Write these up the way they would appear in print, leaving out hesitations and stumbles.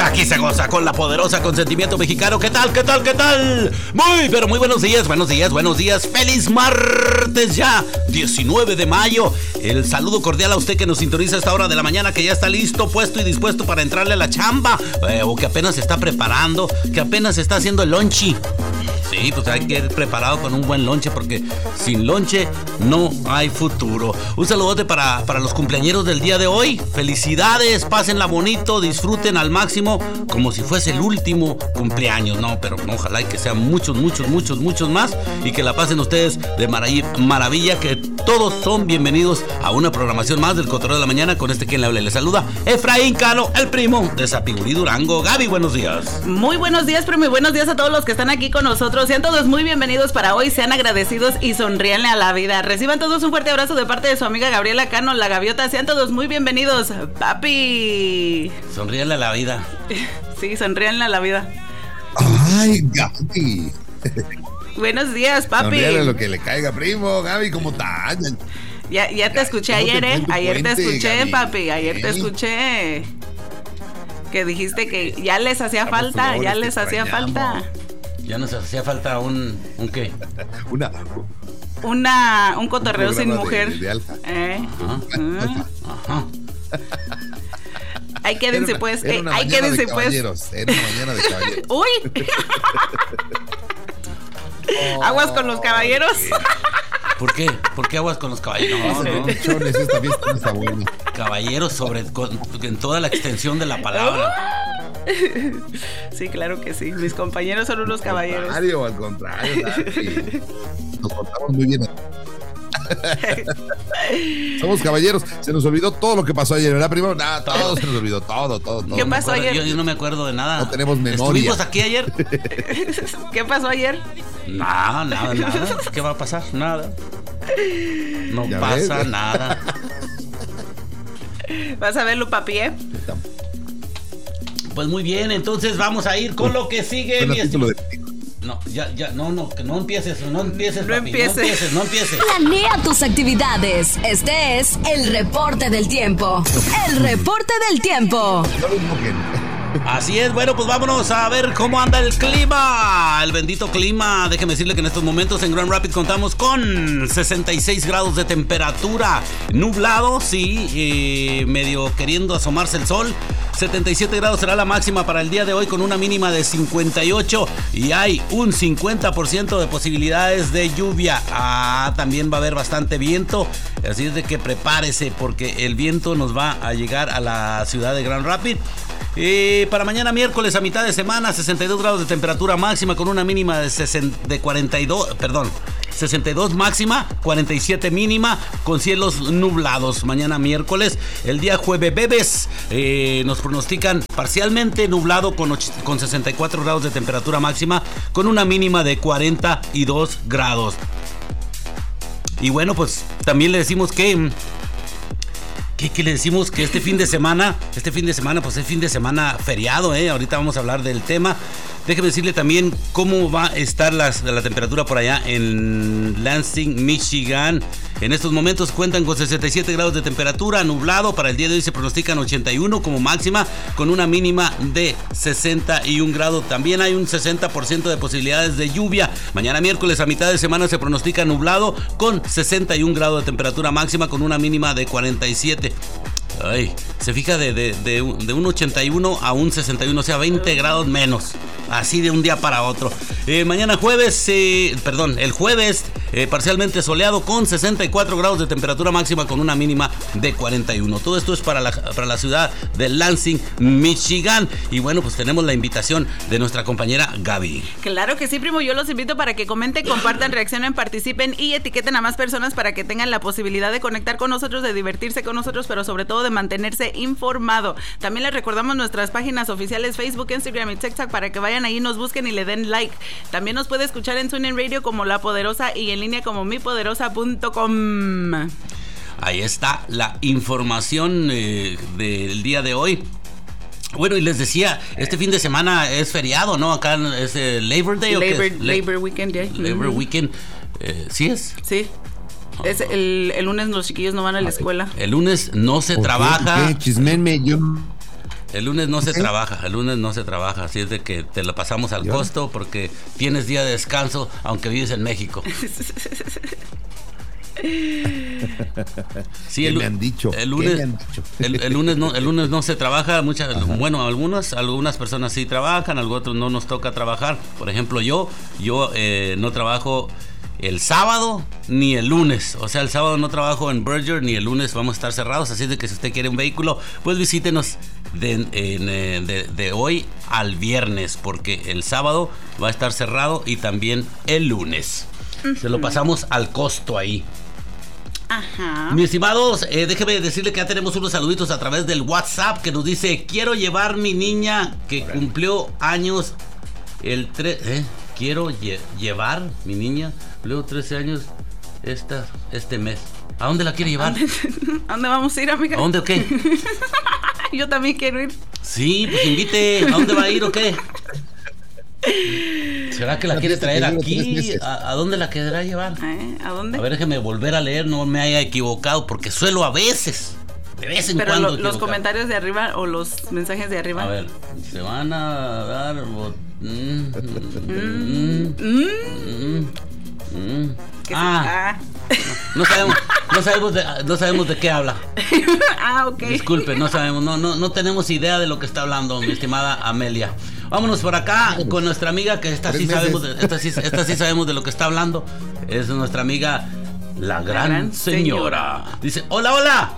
Aquí se goza con la poderosa consentimiento mexicano. ¿Qué tal? ¿Qué tal? ¿Qué tal? Muy, pero muy buenos días, buenos días, buenos días. ¡Feliz martes ya! 19 de mayo. El saludo cordial a usted que nos sintoniza a esta hora de la mañana, que ya está listo, puesto y dispuesto para entrarle a la chamba. O que apenas se está preparando, que apenas está haciendo el lonchi. Sí, pues hay que ir preparado con un buen lonche, porque sin lonche no hay futuro. Un saludote para los cumpleañeros del día de hoy. Felicidades, pásenla bonito, disfruten al máximo, como si fuese el último cumpleaños. No, pero ojalá y que sean muchos más, y que la pasen ustedes de maravilla, que todos son bienvenidos a una programación más del Cotorreo de la Mañana. Con quien le habla, le saluda Efraín Cano, el primo de Zapigurí, Durango. Gaby, buenos días. Muy buenos días, primo, y buenos días a todos los que están aquí con nosotros. Sean todos muy bienvenidos para hoy, sean agradecidos y sonríanle a la vida. Reciban todos un fuerte abrazo de parte de su amiga Gabriela Cano, la Gaviota. Sean todos muy bienvenidos, papi. Sonríanle a la vida. Sí, sonríanle a la vida. Ay, Gaby. Buenos días, papi. Sonríale lo que le caiga, primo. Gaby, ¿cómo estás? Ya te escuché ayer, Ayer te escuché, Gaby. Papi, ayer te escuché. Que dijiste que ya les hacía falta, ya les hacía falta. Ya nos hacía falta un ¿qué? Un cotorreo sin mujer. De alfa. Ajá. Ahí quédense pues. Ahí quédense pues. Era una mañana de caballeros. Uy. Aguas con los caballeros. ¿Por qué? ¿Por qué aguas con los caballeros? No. Esta fiesta no está buena. Caballeros en toda la extensión de la palabra. Sí, claro que sí. Mis compañeros son unos caballeros. Al contrario. Nos portamos muy bien. Somos caballeros. Se nos olvidó todo lo que pasó ayer, ¿verdad, primo? Todo se nos olvidó, todo. ¿Qué pasó ayer? Yo no me acuerdo de nada. No tenemos memoria. ¿Estuvimos aquí ayer? ¿Qué pasó ayer? Nada. ¿Qué va a pasar? Nada. No pasa nada. Vas a verlo, papi, ¿eh? Pues muy bien, entonces vamos a ir con lo que sigue. No, que no empieces, papi, no empieces. Planea tus actividades. Este es el reporte del tiempo. El reporte del tiempo. Así es, bueno, pues vámonos a ver cómo anda el clima. El bendito clima. Déjeme decirle que en estos momentos en Grand Rapids contamos con 66 grados de temperatura. Nublado, sí, medio queriendo asomarse el sol. 77 grados será la máxima para el día de hoy, con una mínima de 58. Y hay un 50% de posibilidades de lluvia. También va a haber bastante viento. Así es de que prepárese, porque el viento nos va a llegar a la ciudad de Grand Rapids. Para mañana miércoles, a mitad de semana, 62 grados de temperatura máxima, con una mínima de 62 máxima, 47 mínima, con cielos nublados. Mañana miércoles, el día jueves, nos pronostican parcialmente nublado con 64 grados de temperatura máxima, con una mínima de 42 grados. Y bueno, pues también le decimos que... ¿Qué le decimos? Que este fin de semana, pues es fin de semana feriado, Ahorita vamos a hablar del tema. Déjeme decirle también cómo va a estar la temperatura por allá en Lansing, Michigan. En estos momentos cuentan con 67 grados de temperatura, nublado. Para el día de hoy se pronostican 81 como máxima, con una mínima de 61 grados. También hay un 60% de posibilidades de lluvia. Mañana miércoles, a mitad de semana, se pronostica nublado, con 61 grados de temperatura máxima, con una mínima de 47. Ay, se fija de un 81 a un 61, o sea, 20 grados menos. Así de un día para otro. Mañana jueves, el jueves, parcialmente soleado, con 64 grados de temperatura máxima, con una mínima de 41. Todo esto es para la ciudad de Lansing, Michigan. Y bueno, pues tenemos la invitación de nuestra compañera Gaby. Claro que sí, primo. Yo los invito para que comenten, compartan, reaccionen, participen y etiqueten a más personas, para que tengan la posibilidad de conectar con nosotros, de divertirse con nosotros, pero sobre todo de mantenerse informado. También les recordamos nuestras páginas oficiales Facebook, Instagram y TikTok, para que vayan ahí, nos busquen y le den like. También nos puede escuchar en TuneIn Radio como La Poderosa y en línea como mipoderosa.com. Ahí está la información del día de hoy. Bueno, y les decía, este fin de semana es feriado, ¿no? Acá es Labor Day. Labor Weekend, yeah. Labor Weekend. ¿Sí es? Sí. Es el lunes los chiquillos no van a la escuela. El lunes no se trabaja. ¿Qué? Chismenme, yo El lunes no se trabaja, así es de que te lo pasamos al costo porque tienes día de descanso, aunque vives en México. Sí, ¿Qué me han dicho? El lunes no se trabaja. Bueno, algunas personas sí trabajan, algunos otros no nos toca trabajar. Por ejemplo, yo no trabajo el sábado ni el lunes. O sea, el sábado no trabajo en Berger ni el lunes vamos a estar cerrados. Así de que si usted quiere un vehículo, pues visítenos de hoy al viernes, porque el sábado va a estar cerrado y también el lunes. Se lo pasamos al costo ahí. Ajá. Mis estimados, déjeme decirle que ya tenemos unos saluditos a través del WhatsApp que nos dice: quiero llevar mi niña que cumplió años el 3. Quiero llevar mi niña, cumplió 13 años este mes. ¿A dónde la quiere llevar? ¿A dónde vamos a ir, amiga? ¿A dónde o qué? Yo también quiero ir. Sí, pues invite. ¿A dónde va a ir o qué? ¿Será que la quiere traer aquí? ¿A dónde la querrá llevar? ¿A dónde? A ver, déjeme volver a leer, no me haya equivocado, porque suelo a veces, de vez en cuando los comentarios de arriba o los mensajes de arriba. A ver, se van a dar... No sabemos de qué habla. Ok. Disculpe, no sabemos, no tenemos idea de lo que está hablando, mi estimada Amelia. Vámonos por acá con nuestra amiga, que esta sí sabemos de lo que está hablando. Es nuestra amiga, la gran señora. Dice: hola.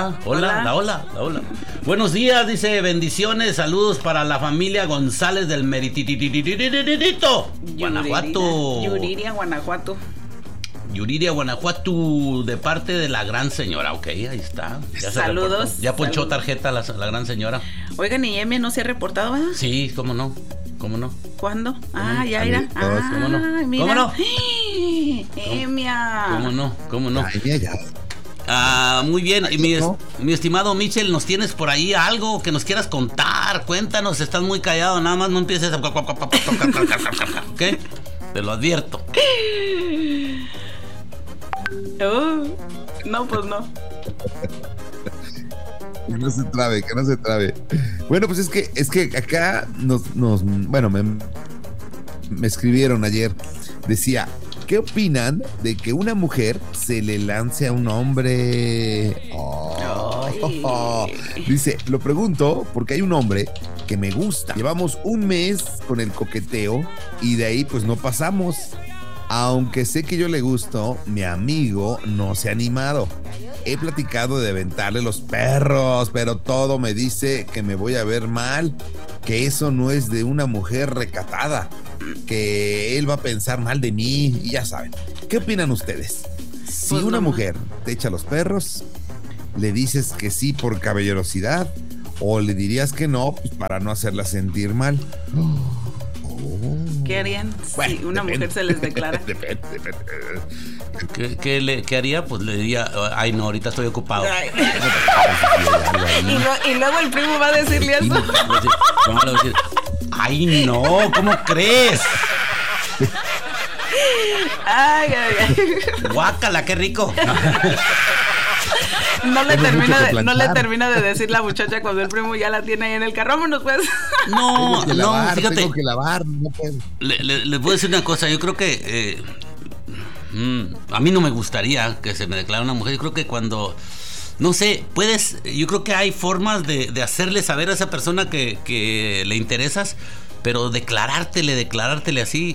Buenos días, dice: bendiciones, saludos para la familia González del Merititititito, Guanajuato. Yuriria, Guanajuato, de parte de la gran señora. Ok, ahí está. Saludos. Ya ponchó tarjeta la gran señora. Oigan, ¿y Emia no se ha reportado, verdad? Sí, ¿cómo no? ¿Cuándo? Ya era. ¿Cómo no? Mira. ¿Cómo no? Emia. ¿Cómo no? Ay, ya. Muy bien. Y mi estimado Michel, ¿nos tienes por ahí algo que nos quieras contar? Cuéntanos, estás muy callado, nada más no empieces a... ¿Ok? Te lo advierto. No, pues no. Que no se trabe. Bueno, pues es que acá me escribieron ayer. Decía: ¿qué opinan de que una mujer se le lance a un hombre? Dice: lo pregunto porque hay un hombre que me gusta. Llevamos un mes con el coqueteo y de ahí pues no pasamos. Aunque sé que yo le gusto, mi amigo no se ha animado. He platicado de aventarle los perros, pero todo me dice que me voy a ver mal, que eso no es de una mujer recatada, que él va a pensar mal de mí y ya saben. ¿Qué opinan ustedes? Si Pues una no. mujer te echa los perros, ¿le dices que sí por caballerosidad o le dirías que no, pues, para no hacerla sentir mal? ¿Qué harían si una mujer se les declara? Depende. ¿Qué haría? Pues le diría: ay, no, ahorita estoy ocupado. Ay. Y luego el primo va a decirle eso. Le va a decir: ay, no, ¿cómo crees? Ay. Guácala, qué rico. No le Tengo mucho que planchar. termina de decir la muchacha cuando el primo ya la tiene ahí en el carro. Vámonos, pues. No, fíjate. Tengo que lavar, no puedo. Les voy a decir una cosa. Yo creo que a mí no me gustaría que se me declare una mujer. Yo creo que cuando, no sé, yo creo que hay formas de hacerle saber a esa persona que le interesas, pero declarártele así,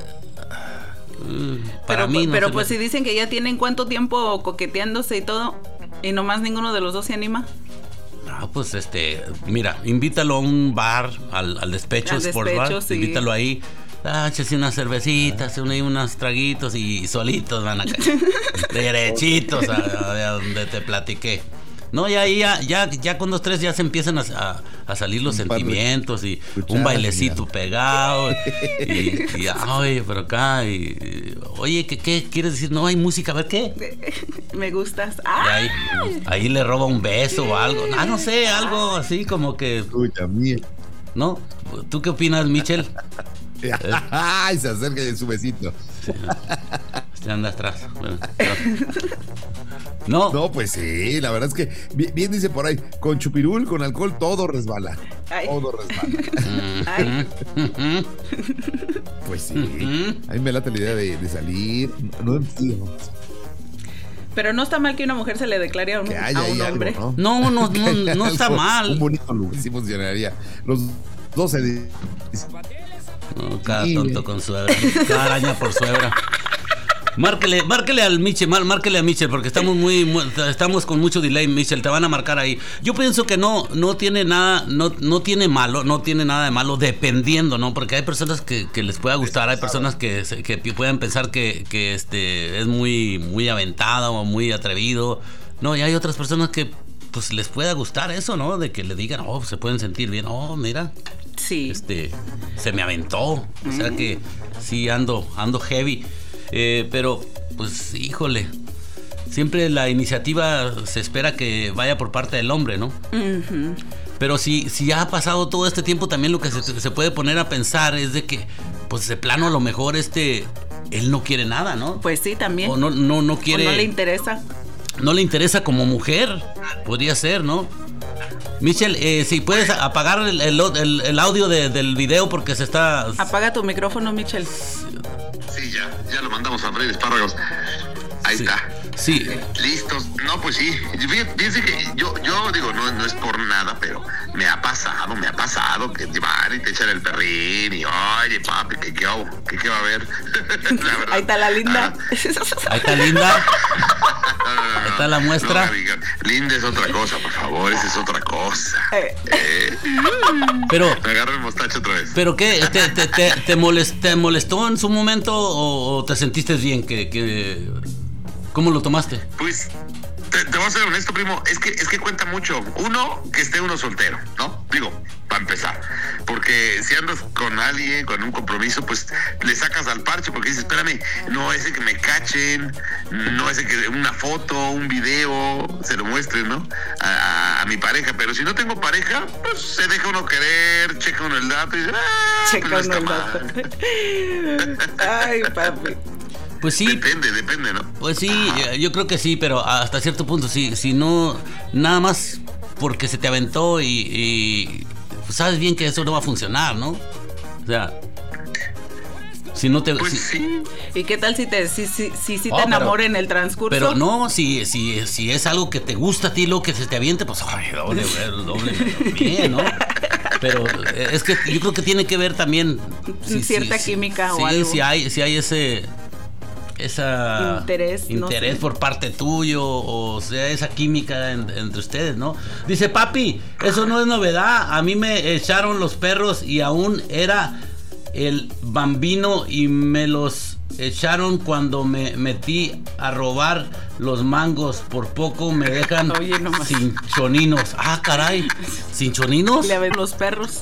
para mí no. Pero pues si dicen que ya tienen cuánto tiempo coqueteándose y todo, y nomás ninguno de los dos se anima. Pues mira, invítalo a un bar, al Despecho, Al Sports Despecho, Bar, sí. invítalo ahí, échese unas cervecitas, unos traguitos y solitos van a caer, derechitos a donde te platiqué. No, ya con 2, 3 ya se empiezan a salir los sentimientos y un bailecito pegado y ay, pero acá oye, ¿qué quieres decir? No hay música, a ver qué. Me gustas. Y ahí le roba un beso o algo. No sé, algo así como que. Escucha, mía. ¿No? ¿Tú qué opinas, Michel? Ay, se acerca de su besito. Anda atrás. Bueno, No. No, pues sí, la verdad es que bien dice por ahí, con chupirul, con alcohol, todo resbala. Ay. Todo resbala. Ay. Pues sí. A mí me late la idea de salir. No entiendo. Pero no está mal que una mujer se le declare a un, Que haya a un ahí hombre. algo, No está Algo, mal. Un bonito lugar, sí funcionaría. Los dos se... No, cada tonto con suegra. Cada araña por suegra. Márquele al Michel, márquele a Michel, porque estamos con mucho delay, Michel, te van a marcar ahí. Yo pienso que no tiene nada, no tiene nada de malo, dependiendo, ¿no? Porque hay personas que les pueda gustar, hay personas que puedan pensar que es muy aventado o muy atrevido. No, y hay otras personas que pues les pueda gustar eso, ¿no? De que le digan, se pueden sentir bien, mira. Sí. Se me aventó. O sea que sí ando heavy. Pero, pues, híjole, siempre la iniciativa se espera que vaya por parte del hombre, ¿no? Uh-huh. Pero si ya ha pasado todo este tiempo, también lo que se puede poner a pensar es de que, pues, de plano a lo mejor él no quiere nada, ¿no? Pues sí, también. O no quiere. O no le interesa. No le interesa como mujer, podría ser, ¿no? Michel, si puedes apagar el audio del video porque se está... Apaga tu micrófono, Michel. Sí, ya lo mandamos a Freddy Espárragos. Ahí está. Sí. Listos. No, pues sí. Fíjense que yo digo, no es por nada, pero me ha pasado que te van y te echan el perrín y oye, papi, ¿qué va a haber? Ahí está la linda. Ahí está linda. Ahí está la muestra. No, linda es otra cosa, por favor, esa es otra cosa. Pero me agarro el mostacho otra vez. ¿Pero qué? ¿Te molestó en su momento o te sentiste bien? ¿Cómo lo tomaste? Pues te voy a ser honesto, primo, es que cuenta mucho. Uno, que esté uno soltero, ¿no? Digo, para empezar. Porque si andas con alguien, con un compromiso, pues le sacas al parche porque dices, espérame, no ese que me cachen, no ese que una foto, un video, se lo muestren, ¿no? A mi pareja. Pero si no tengo pareja, pues se deja uno querer, checa uno el dato y dice, checa pues no uno está el mal. dato. Ay, papi. Pues sí. Depende, ¿no? Pues sí, yo creo que sí, pero hasta cierto punto, sí. Si no, nada más porque se te aventó y pues sabes bien que eso no va a funcionar, ¿no? O sea, si no te... Pues sí. ¿Y qué tal si te enamora en el transcurso? Pero no, si es algo que te gusta a ti, lo que se te aviente, pues doble bien, ¿no? Pero es que yo creo que tiene que ver también cierta química o algo. Si hay ese interés no sé, por parte tuyo, o sea, esa química entre ustedes, ¿no? Dice, papi, eso no es novedad, a mí me echaron los perros y aún era el bambino y me los echaron cuando me metí a robar los mangos, por poco me dejan sin choninos. Ah, caray, ¿sin choninos? Le ven los perros.